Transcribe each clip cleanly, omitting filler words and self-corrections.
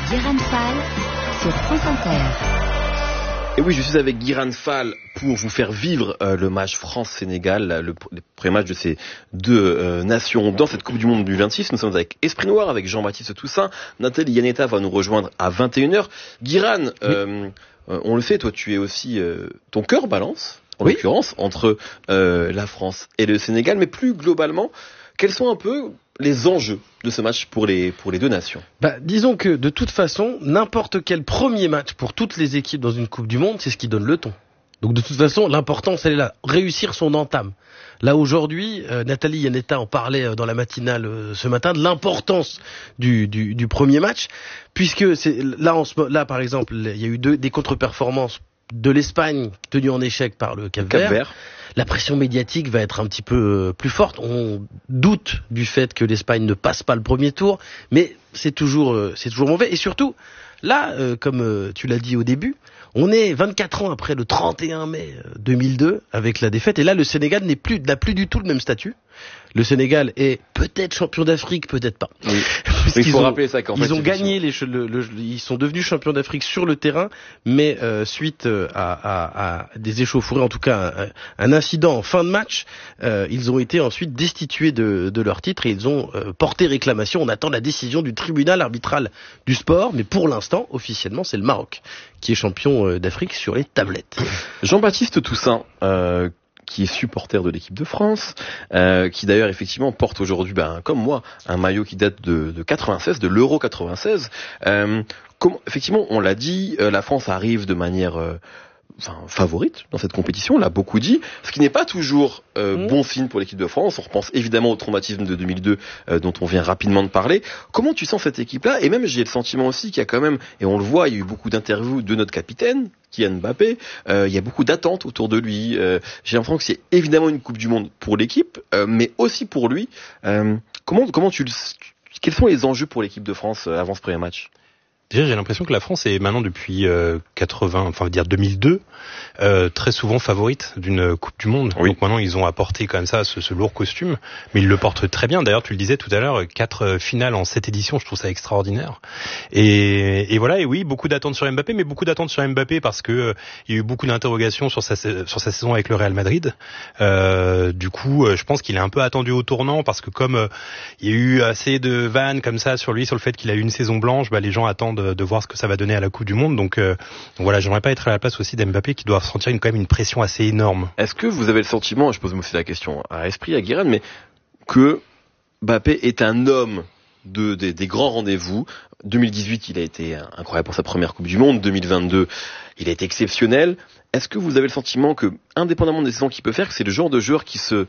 Guérin Fall sur France Inter. Et oui, je suis avec Guérin Fall pour vous faire vivre le match France-Sénégal, le premier match de ces deux nations dans cette Coupe du Monde du 26. Nous sommes avec Esprit Noir, avec Jean-Baptiste Toussaint. Nathalie Yaneta va nous rejoindre à 21h. Guérin, oui. On le sait, toi tu es aussi... ton cœur balance, en l'occurrence, entre la France et le Sénégal. Mais plus globalement, quels sont un peu les enjeux de ce match pour les deux nations? Disons que de toute façon, n'importe quel premier match pour toutes les équipes dans une Coupe du Monde, c'est ce qui donne le ton. Donc de toute façon, l'importance elle est là, réussir son entame. Là aujourd'hui, Nathalie Yaneta en parlait dans la matinale ce matin de l'importance du premier match, puisque c'est là par exemple, il y a eu des contre-performances de l'Espagne tenue en échec par le Cap-Vert. La pression médiatique va être un petit peu plus forte. On doute du fait que l'Espagne ne passe pas le premier tour, mais c'est toujours mauvais. Et surtout, là, comme tu l'as dit au début, on est 24 ans après le 31 mai 2002 avec la défaite. Et là, le Sénégal n'a plus du tout le même statut. Le Sénégal est peut-être champion d'Afrique, peut-être pas. Oui. Il faut rappeler ça. Ils ont gagné ils sont devenus champions d'Afrique sur le terrain, mais suite à des échauffourées, en tout cas un incident en fin de match, ils ont été ensuite destitués de leur titre et ils ont porté réclamation. On attend la décision du tribunal arbitral du sport, mais pour l'instant, officiellement, c'est le Maroc qui est champion d'Afrique sur les tablettes. Jean-Baptiste Toussaint, qui est supporter de l'équipe de France, qui d'ailleurs effectivement porte aujourd'hui, comme moi, un maillot qui date de 96, de l'Euro 96. Effectivement, on l'a dit, la France arrive de manière favorite dans cette compétition, on l'a beaucoup dit, ce qui n'est pas toujours bon signe pour l'équipe de France. On repense évidemment au traumatisme de 2002 dont on vient rapidement de parler. Comment tu sens cette équipe-là? Et même j'ai le sentiment aussi qu'il y a quand même, et on le voit, il y a eu beaucoup d'interviews de notre capitaine, Kylian Mbappé, il y a beaucoup d'attentes autour de lui. J'ai l'impression que c'est évidemment une Coupe du Monde pour l'équipe, mais aussi pour lui. Quels sont les enjeux pour l'équipe de France avant ce premier match? Déjà, j'ai l'impression que la France est maintenant depuis 2002, très souvent favorite d'une Coupe du Monde. Oui. Donc maintenant, ils ont apporté comme ça ce lourd costume, mais ils le portent très bien. D'ailleurs, tu le disais tout à l'heure, 4 finales en 7 éditions, je trouve ça extraordinaire. Et voilà, et oui, beaucoup d'attentes sur Mbappé, mais beaucoup d'attentes sur Mbappé parce que il y a eu beaucoup d'interrogations sur sa saison avec le Real Madrid. Du coup, je pense qu'il est un peu attendu au tournant parce que comme il y a eu assez de vannes comme ça sur lui, sur le fait qu'il a eu une saison blanche, les gens attendent de voir ce que ça va donner à la Coupe du Monde. Donc voilà, j'aimerais pas être à la place aussi d'Mbappé qui doit sentir quand même une pression assez énorme. Est-ce que vous avez le sentiment, je pose aussi la question à Esprit, à Guérin, mais que Mbappé est un homme des grands rendez-vous? 2018, il a été incroyable pour sa première Coupe du Monde. 2022, il a été exceptionnel. Est-ce que vous avez le sentiment que, indépendamment des saisons qu'il peut faire, que c'est le genre de joueur qui se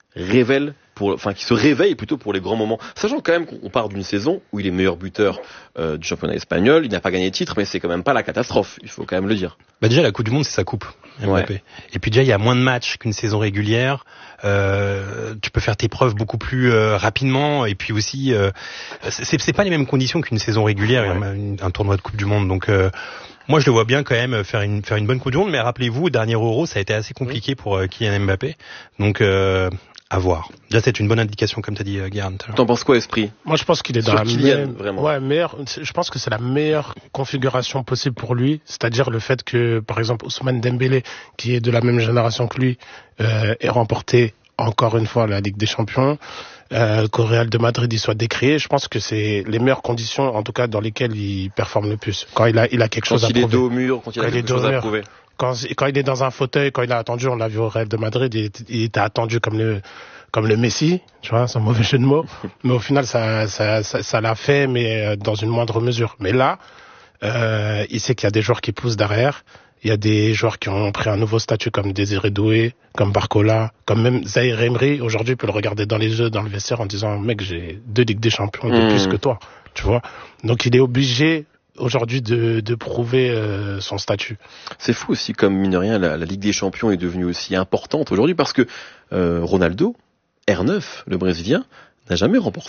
réveille plutôt pour les grands moments, sachant quand même qu'on part d'une saison où il est meilleur buteur du championnat espagnol, il n'a pas gagné de titre, mais c'est quand même pas la catastrophe, il faut quand même le dire. Déjà la Coupe du Monde c'est sa coupe, Mbappé. Ouais. Et puis déjà il y a moins de matchs qu'une saison régulière, tu peux faire tes preuves beaucoup plus rapidement, et puis aussi c'est pas les mêmes conditions qu'une saison régulière, un tournoi de Coupe du Monde, donc moi, je le vois bien quand même faire une bonne Coupe du Monde, mais rappelez-vous, au dernier Euro, ça a été assez compliqué pour Kylian Mbappé, donc à voir. Déjà, c'est une bonne indication, comme t'as dit, Guérin. T'en penses quoi, Esprit? Moi, je pense qu'il est dans la meilleure. Je pense que c'est la meilleure configuration possible pour lui. C'est-à-dire le fait que, par exemple, Ousmane Dembélé, qui est de la même génération que lui, ait remporté encore une fois la Ligue des Champions, qu'au Real de Madrid il soit décrié. Je pense que c'est les meilleures conditions, en tout cas, dans lesquelles il performe le plus. Quand il a quelque chose à prouver. Quand il est dos au mur, quand il a quelque chose à prouver. Quand il est dans un fauteuil, quand il a attendu, on l'a vu au Real de Madrid, il était attendu comme le Messi, tu vois, sans mauvais jeu de mots. Mais au final, ça l'a fait, mais dans une moindre mesure. Mais là, il sait qu'il y a des joueurs qui poussent derrière. Il y a des joueurs qui ont pris un nouveau statut comme Désiré Doué, comme Barcola, comme même Zahir Emery. Aujourd'hui, il peut le regarder dans les yeux, dans le vestiaire en disant, mec, j'ai 2 Ligues des Champions de plus que toi, tu vois. Donc, il est obligé aujourd'hui de prouver son statut. C'est fou aussi, comme mine de rien, la Ligue des Champions est devenue aussi importante aujourd'hui parce que Ronaldo, R9, le Brésilien, n'a jamais remporté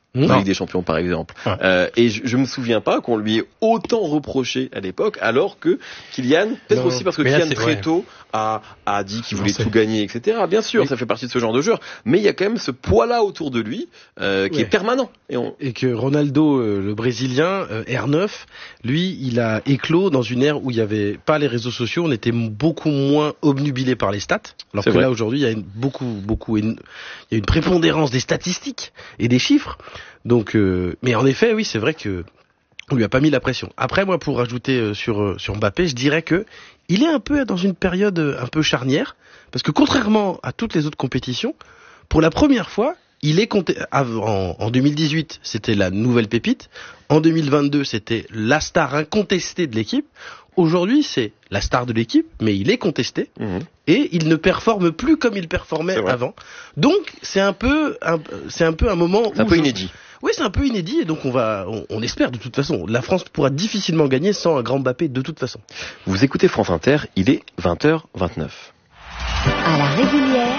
en Ligue des Champions par exemple. Et je me souviens pas qu'on lui ait autant reproché à l'époque, alors que Kylian, peut-être aussi parce que Kylian très tôt a dit qu'il voulait tout gagner, etc. Bien sûr, ça fait partie de ce genre de joueur, mais il y a quand même ce poids-là autour de lui qui est permanent. Et que Ronaldo, le Brésilien, R9, lui, il a éclos dans une ère où il n'y avait pas les réseaux sociaux, on était beaucoup moins obnubilé par les stats, alors que là aujourd'hui il y a il y a une prépondérance des statistiques et des chiffres. Donc, mais en effet, oui, c'est vrai que on lui a pas mis la pression. Après, moi, pour rajouter sur Mbappé, je dirais que il est un peu dans une période un peu charnière, parce que contrairement à toutes les autres compétitions, pour la première fois, il est en 2018, c'était la nouvelle pépite. En 2022, c'était la star incontestée de l'équipe. Aujourd'hui, c'est la star de l'équipe, mais il est contesté et il ne performe plus comme il performait avant. Donc, c'est un peu un moment. C'est un peu inédit. Oui, c'est un peu inédit et donc on espère de toute façon. La France pourra difficilement gagner sans un grand Mbappé de toute façon. Vous écoutez France Inter, il est 20h29. À la régulière,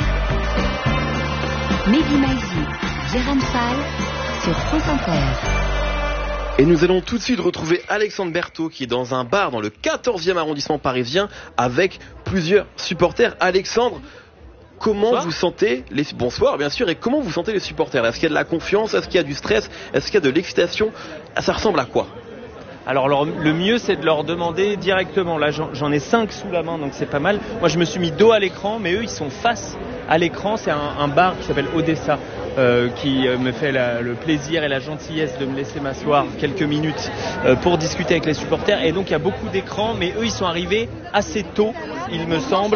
Mehdi Maizi, Jérôme Fall sur France Inter. Et nous allons tout de suite retrouver Alexandre Berthaud qui est dans un bar dans le 14e arrondissement parisien avec plusieurs supporters. Alexandre, comment vous sentez Bonsoir bien sûr, et comment vous sentez les supporters? Est-ce qu'il y a de la confiance? Est-ce qu'il y a du stress? Est-ce qu'il y a de l'excitation? Ça ressemble à quoi? Alors le mieux c'est de leur demander directement. Là j'en ai 5 sous la main, donc c'est pas mal. Moi je me suis mis dos à l'écran, mais eux ils sont face à l'écran. C'est un bar qui s'appelle Odessa, qui me fait le plaisir et la gentillesse de me laisser m'asseoir quelques minutes pour discuter avec les supporters. Et donc il y a beaucoup d'écrans, mais eux ils sont arrivés assez tôt, il me semble,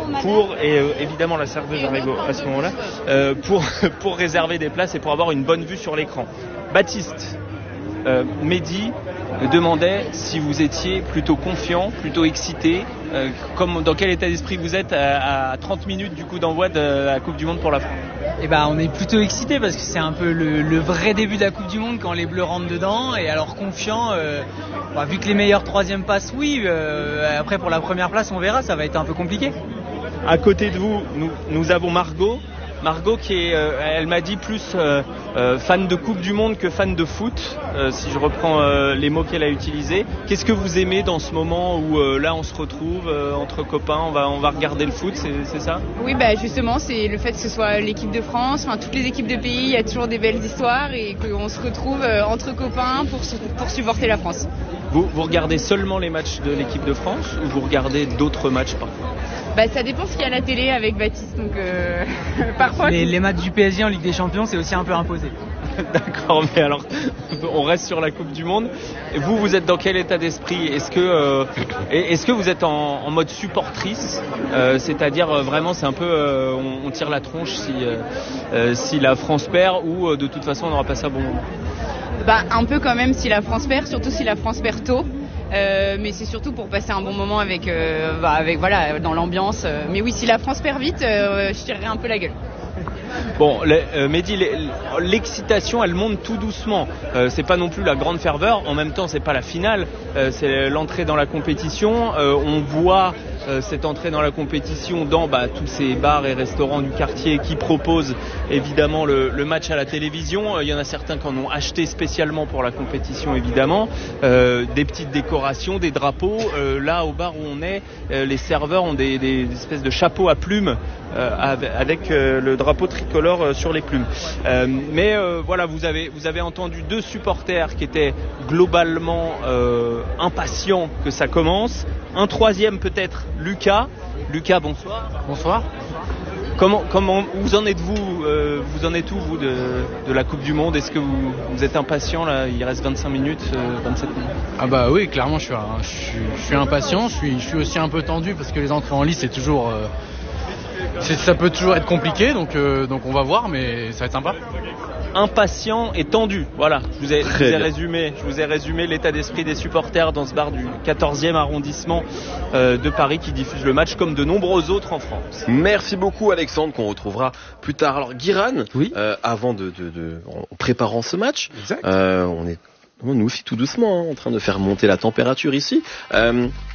évidemment la serveuse arrive à ce moment-là, pour réserver des places et pour avoir une bonne vue sur l'écran. Baptiste, Mehdi demandait si vous étiez plutôt confiant, plutôt excité, dans quel état d'esprit vous êtes à 30 minutes du coup d'envoi de la Coupe du Monde pour la France. Eh ben, on est plutôt excité parce que c'est un peu le vrai début de la Coupe du Monde quand les Bleus rentrent dedans. Et alors confiant, vu que les meilleurs troisième passent, après pour la première place on verra, ça va être un peu compliqué. À côté de vous, nous avons Margot qui est, elle m'a dit plus fan de Coupe du Monde que fan de foot, si je reprends les mots qu'elle a utilisés. Qu'est-ce que vous aimez dans ce moment où là on se retrouve entre copains, on va regarder le foot, c'est ça? Oui, justement, c'est le fait que ce soit l'équipe de France, toutes les équipes de pays, il y a toujours des belles histoires et qu'on se retrouve entre copains pour supporter la France. Vous regardez seulement les matchs de l'équipe de France ou vous regardez d'autres matchs parfois? Ça dépend ce qu'il y a à la télé avec Baptiste, donc parfois... Les matchs du PSG en Ligue des Champions, c'est aussi un peu imposé. D'accord, mais alors, on reste sur la Coupe du Monde. Et vous êtes dans quel état d'esprit? Est-ce que vous êtes en mode supportrice, c'est-à-dire vraiment c'est un peu on tire la tronche si la France perd, ou de toute façon on n'aura pas ça bon moment? Un peu quand même si la France perd, surtout si la France perd tôt. Mais c'est surtout pour passer un bon moment avec dans l'ambiance. Mais oui, si la France perd vite, je tirerai un peu la gueule. Bon, Mehdi, l'excitation, elle monte tout doucement. C'est pas non plus la grande ferveur. En même temps, c'est pas la finale. C'est l'entrée dans la compétition. On voit cette entrée dans la compétition dans tous ces bars et restaurants du quartier qui proposent évidemment le match à la télévision. Il y en a certains qui en ont acheté spécialement pour la compétition, évidemment. Des petites décorations, des drapeaux. Là, au bar où on est, les serveurs ont des espèces de chapeaux à plumes avec le drapeau tricolore sur les plumes. Mais voilà, vous avez entendu 2 supporters qui étaient globalement impatients que ça commence. Un troisième peut-être, Lucas. Lucas, bonsoir. Bonsoir. Comment vous en êtes-vous vous en êtes où vous de la Coupe du Monde? Est-ce que vous êtes impatient là? Il reste 25 minutes, 27 minutes. Ah bah oui, clairement je suis impatient, je suis aussi un peu tendu parce que les entrées en lice c'est toujours ça peut toujours être compliqué, donc on va voir, mais ça va être sympa. Impatient et tendu, voilà, je vous ai résumé l'état d'esprit des supporters dans ce bar du 14e arrondissement de Paris qui diffuse le match comme de nombreux autres en France. Merci beaucoup Alexandre, qu'on retrouvera plus tard. Alors Guiran, avant en préparant ce match, on est nous aussi tout doucement en train de faire monter la température ici.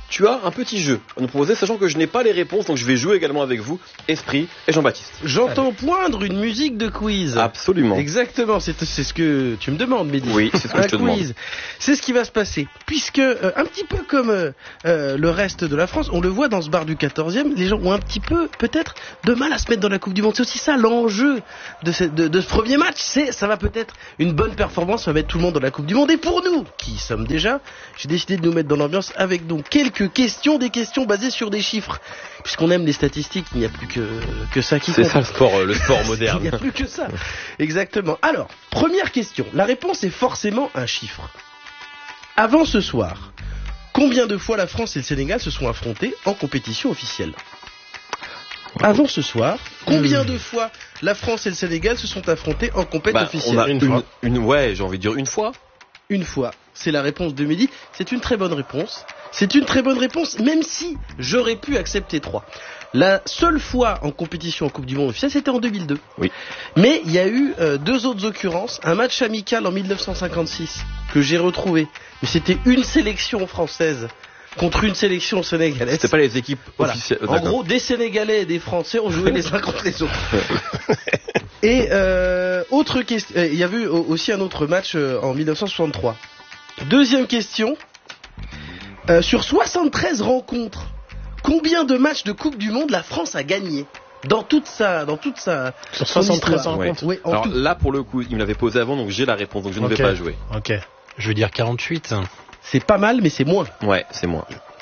tu as un petit jeu à nous proposer, sachant que je n'ai pas les réponses, donc je vais jouer également avec vous, Esprit et Jean-Baptiste. J'entends poindre une musique de quiz. Absolument. Exactement, c'est ce que tu me demandes, Mehdi. Oui, c'est ce que je te demande. C'est ce qui va se passer, puisque un petit peu comme le reste de la France, on le voit dans ce bar du 14e, les gens ont un petit peu, peut-être, de mal à se mettre dans la Coupe du Monde. C'est aussi ça l'enjeu de ce premier match, ça va peut-être une bonne performance, ça va mettre tout le monde dans la Coupe du Monde. Et pour nous, qui sommes déjà, j'ai décidé de nous mettre dans l'ambiance avec donc quelques questions, des questions basées sur des chiffres. Puisqu'on aime les statistiques, il n'y a plus que ça qui compte. C'est ça le sport moderne. Il n'y a plus que ça. Exactement. Alors, première question. La réponse est forcément un chiffre. Avant ce soir, combien de fois la France et le Sénégal se sont affrontés en compétition officielle ? Avant ce soir, combien de fois la France et le Sénégal se sont affrontés en compétition officielle ? Ouais, j'ai envie de dire une fois. Une fois. C'est la réponse de Mehdi. C'est une très bonne réponse. C'est une très bonne réponse, même si j'aurais pu accepter 3. La seule fois en compétition en Coupe du Monde officielle, c'était en 2002. Oui. Mais il y a eu 2 autres occurrences. Un match amical en 1956 que j'ai retrouvé. Mais c'était une sélection française contre une sélection sénégalaise. C'était pas les équipes officielles. En gros, des Sénégalais et des Français ont joué les uns contre les autres. Et autre question, il y a eu aussi un autre match en 1963. Deuxième question. Sur 73 rencontres, combien de matchs de Coupe du Monde la France a gagné dans toute sa sur 73 rencontres. Oui, alors tout. Là pour le coup, il me l'avait posé avant, donc j'ai la réponse, donc je ne vais pas jouer. Ok. Je veux dire 48. C'est pas mal, mais c'est moins. Ouais, c'est moins.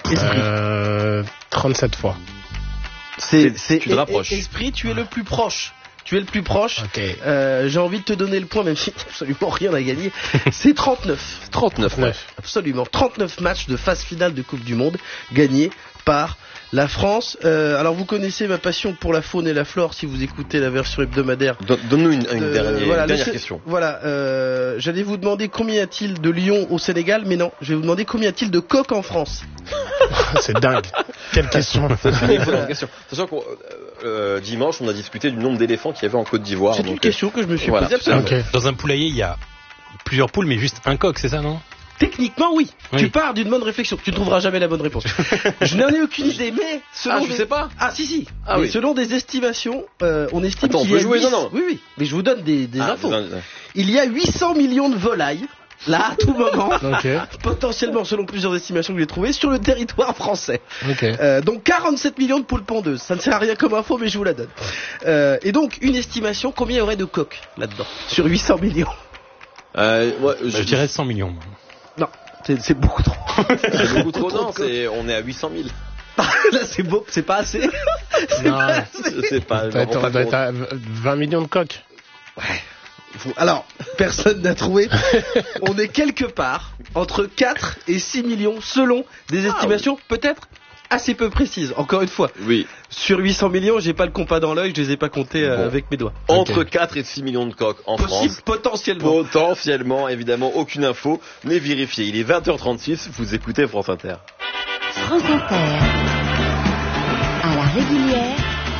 37 fois. Tu te rapproches. Esprit, tu es le plus proche. Tu es le plus proche. Okay. J'ai envie de te donner le point, même si absolument rien à gagner. C'est 39. 39, ouais. Absolument. 39 matchs de phase finale de Coupe du Monde gagnés par la France. Alors vous connaissez ma passion pour la faune et la flore si vous écoutez la version hebdomadaire. Donne-nous une dernière question. Voilà, j'allais vous demander combien y a-t-il de lions au Sénégal, mais non, je vais vous demander combien y a-t-il de coqs en France. C'est dingue. Quelle question. C'est une excellente question. Sachant que dimanche, on a discuté du nombre d'éléphants qu'il y avait en Côte d'Ivoire. C'est une question que je me suis posée absolument. Okay. Dans un poulailler, il y a plusieurs poules, mais juste un coq, c'est ça, non ? Techniquement, oui. Tu pars d'une bonne réflexion. Tu ne trouveras jamais la bonne réponse. Je n'en ai aucune idée, mais selon je sais pas. Ah, si. Ah, oui. Selon des estimations, on estime qu'il y a... jouer, non. Oui. Mais je vous donne des infos. Il y a 800 millions de volailles, là, à tout moment, potentiellement, selon plusieurs estimations que j'ai trouvées, sur le territoire français. Donc 47 millions de poules pondeuses. Ça ne sert à rien comme info, mais je vous la donne. Et donc, une estimation, combien il y aurait de coqs là-dedans, sur 800 millions je dirais 100 millions. Non, c'est beaucoup trop. C'est beaucoup trop, non, on est à 800 000. Là, c'est beau, c'est pas assez. C'est pas assez. On doit être à 20 millions de coqs. Ouais. Alors, personne n'a trouvé. On est quelque part entre 4 et 6 millions selon des estimations peut-être assez peu précises. Encore une fois. Oui. Sur 800 millions, j'ai pas le compas dans l'œil, je les ai pas comptés avec mes doigts. Entre 4 et 6 millions de coqs en France. Potentiellement, évidemment, aucune info n'est vérifiée. Il est 20h36, vous écoutez France Inter. France Inter. À la régulière.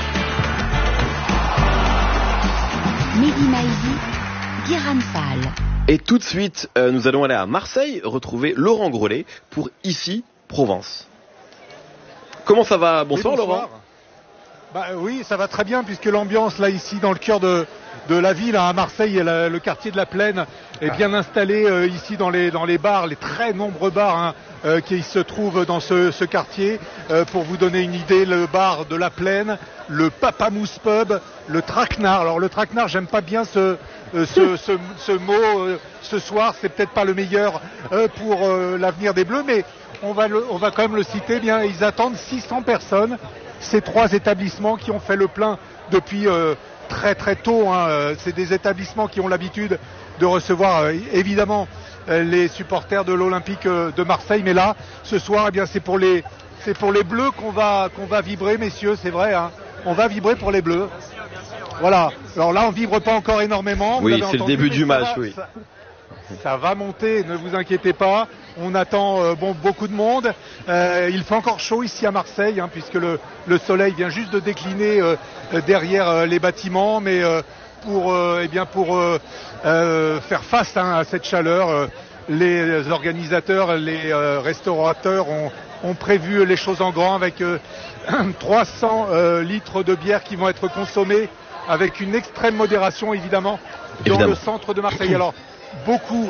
Mehdi Maizi, Guérin Fall. Et tout de suite, nous allons aller à Marseille retrouver Laurent Grelet pour Ici, Provence. Comment ça va ? Bonsoir, Laurent. Oui, ça va très bien puisque l'ambiance là ici dans le cœur de la ville à Marseille, le quartier de la Plaine est bien installé ici dans les bars, les très nombreux bars qui se trouvent dans ce quartier. Pour vous donner une idée, le bar de la Plaine, le Papamousse Pub, le Traquenard. Alors le Traquenard, j'aime pas bien ce mot ce soir, c'est peut-être pas le meilleur pour l'avenir des Bleus, mais on va quand même le citer. Bien, ils attendent 600 personnes. Ces 3 établissements qui ont fait le plein depuis très très tôt. C'est des établissements qui ont l'habitude de recevoir évidemment les supporters de l'Olympique de Marseille. Mais là, ce soir, eh bien, c'est pour les Bleus qu'on va vibrer, messieurs. C'est vrai. On va vibrer pour les Bleus. Voilà. Alors là, on vibre pas encore énormément. Oui, c'est le début du match. Oui. Ça va monter, ne vous inquiétez pas. On attend beaucoup de monde. Il fait encore chaud ici à Marseille, puisque le soleil vient juste de décliner derrière les bâtiments. Mais pour faire face à cette chaleur, les organisateurs, les restaurateurs ont ont prévu les choses en grand avec 300 litres de bière qui vont être consommés avec une extrême modération évidemment dans le centre de Marseille. Alors beaucoup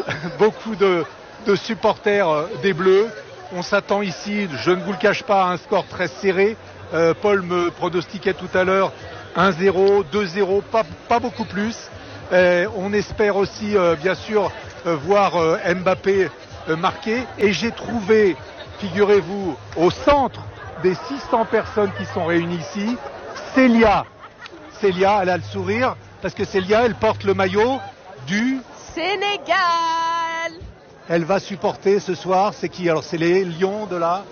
de supporters des Bleus. On s'attend ici, je ne vous le cache pas, à un score très serré. Paul me pronostiquait tout à l'heure 1-0, 2-0, pas beaucoup plus. On espère aussi bien sûr voir Mbappé marquer. Et j'ai trouvé, figurez-vous, au centre des 600 personnes qui sont réunies ici, Célia, elle a le sourire, parce que Célia, elle porte le maillot du Sénégal. Elle va supporter ce soir, c'est qui? Alors c'est les Lions de la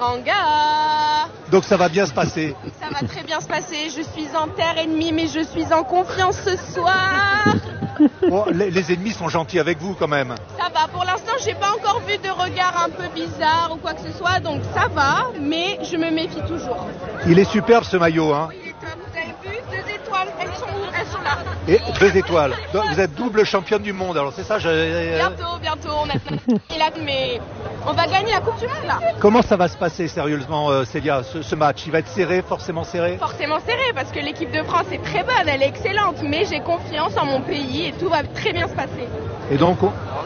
Teranga. Donc ça va bien se passer. Ça va très bien se passer, je suis en terre ennemie, mais je suis en confiance ce soir. Bon, les ennemis sont gentils avec vous quand même. Ça va, pour l'instant j'ai pas encore vu de regard un peu bizarre ou quoi que ce soit, donc ça va, mais je me méfie toujours. Il est superbe ce maillot, hein. Oui, vous avez vu, 2 étoiles, elles sont où? Elles sont là. Et 2 étoiles. Donc, vous êtes double championne du monde, alors c'est ça Bientôt, on a là, mais on va gagner la Coupe du Monde là. Comment ça va se passer sérieusement, Célia, ce match? Il va être serré, forcément serré? Forcément serré, parce que l'équipe de France est très bonne, elle est excellente, mais j'ai confiance en mon pays et tout va très bien se passer. Et donc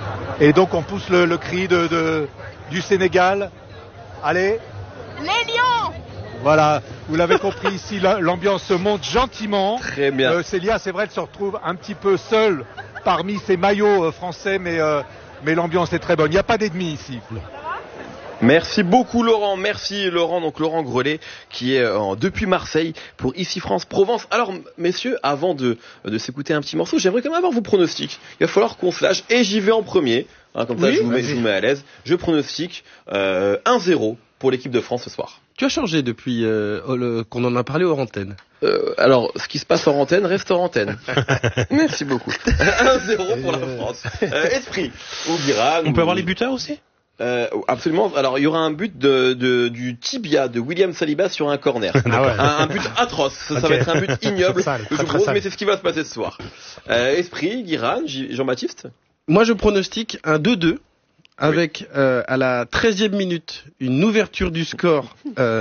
on pousse le cri du Sénégal. Allez. Les Lions. Voilà, vous l'avez compris ici, l'ambiance se monte gentiment. Très bien. Célia, c'est vrai, elle se retrouve un petit peu seule parmi ces maillots français, mais l'ambiance est très bonne. Il n'y a pas d'ennemis ici. Merci beaucoup Laurent, donc Laurent Grelet qui est depuis Marseille pour Ici France Provence. Alors messieurs, avant de s'écouter un petit morceau, j'aimerais quand même avoir vos pronostics. Il va falloir qu'on se lâche et j'y vais en premier. Hein, comme ça je vous mets à l'aise. Je pronostique 1-0 pour l'équipe de France ce soir. Tu as changé depuis qu'on en a parlé hors antenne. Alors, ce qui se passe hors antenne reste hors antenne. Merci beaucoup. 1-0 pour la France. Esprit ou Guiran. On peut avoir les buteurs aussi? Absolument. Alors, il y aura un but du tibia de William Saliba sur un corner. Un but atroce. Ça va être un but ignoble. Mais c'est ce qui va se passer ce soir. Esprit, Guiran, Jean-Baptiste. Moi, je pronostique un 2-2. Avec à la 13e minute une ouverture du score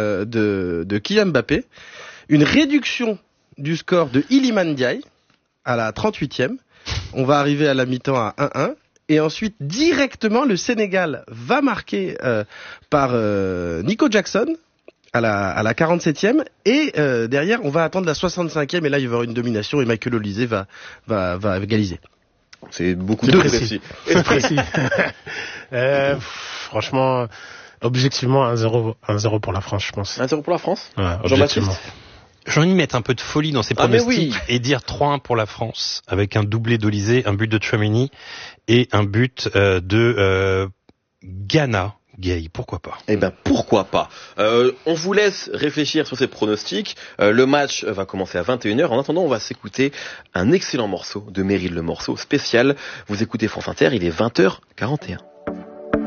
de Kylian Mbappé, une réduction du score de Iliman Ndiaye à la 38e. On va arriver à la mi-temps à 1-1 et ensuite directement le Sénégal va marquer par Nico Jackson à la 47e et derrière on va attendre la 65e et là il va y avoir une domination et Michael Olise va égaliser. C'est beaucoup de précis. Franchement, objectivement, 1-0 pour la France, je pense. 1-0 pour la France? Ouais, Jean-Baptiste? J'ai envie de mettre un peu de folie dans ces pronostics et dire 3-1 pour la France avec un doublé d'Olysée, un but de Tchouaméni et un but de Ghana. Gay, pourquoi pas? Eh ben pourquoi pas. On vous laisse réfléchir sur ces pronostics. Le match va commencer à 21h. En attendant, on va s'écouter un excellent morceau de Meryl, le morceau spécial. Vous écoutez France Inter, il est 20h41.